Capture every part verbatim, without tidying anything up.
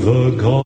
the gospel.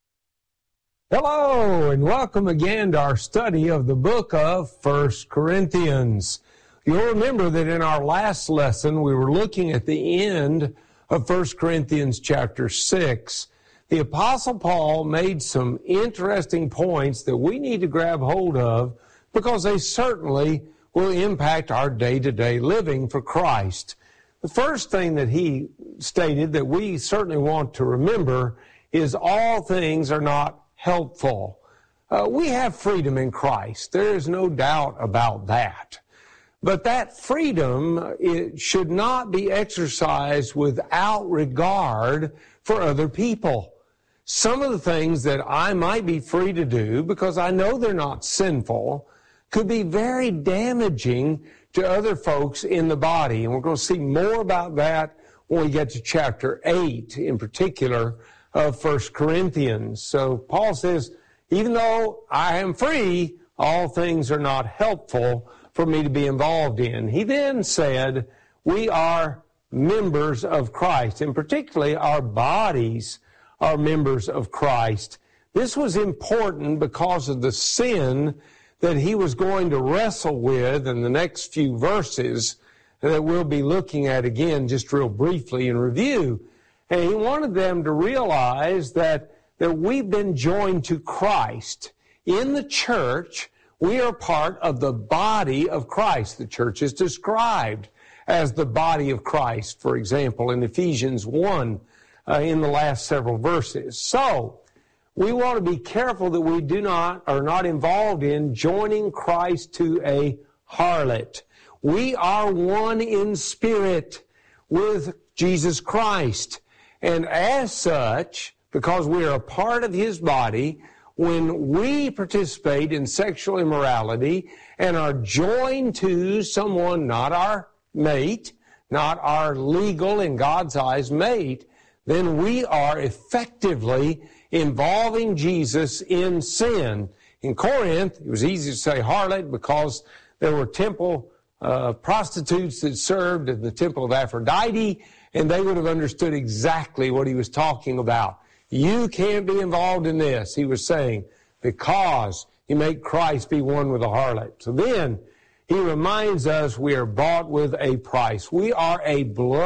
Hello, and welcome again to our study of the book of First Corinthians. You'll remember that in our last lesson, we were looking at the end of First Corinthians chapter six. The Apostle Paul made some interesting points that we need to grab hold of because they certainly will impact our day-to-day living for Christ. The first thing that he stated that we certainly want to remember is all things are not helpful. Uh, we have freedom in Christ. There is no doubt about that. But that freedom, it should not be exercised without regard for other people. Some of the things that I might be free to do, because I know they're not sinful, could be very damaging to other folks in the body. And we're going to see more about that when we get to chapter eight, in particular, of First Corinthians. So Paul says, even though I am free, all things are not helpful for me to be involved in. He then said, we are members of Christ, and particularly our bodies are members of Christ. This was important because of the sin that he was going to wrestle with in the next few verses that we'll be looking at again just real briefly in review. And he wanted them to realize that, that we've been joined to Christ. In the church, we are part of the body of Christ. The church is described as the body of Christ, for example, in Ephesians one, uh, in the last several verses. So, we want to be careful that we do not, are not involved in joining Christ to a harlot. We are one in spirit with Jesus Christ. And as such, because we are a part of his body, when we participate in sexual immorality and are joined to someone, not our mate, not our legal, in God's eyes, mate, then we are effectively involving Jesus in sin. In Corinth, it was easy to say harlot because there were temple uh, prostitutes that served in the temple of Aphrodite, and they would have understood exactly what he was talking about. You can't be involved in this, he was saying, because you make Christ be one with a harlot. So then, he reminds us we are bought with a price. We are a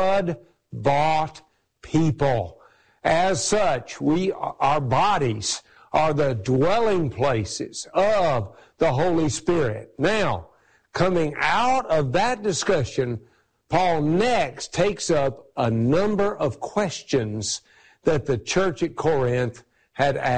blood-bought people. As such, we, our bodies are the dwelling places of the Holy Spirit. Now, coming out of that discussion, Paul next takes up a number of questions that the church at Corinth had asked.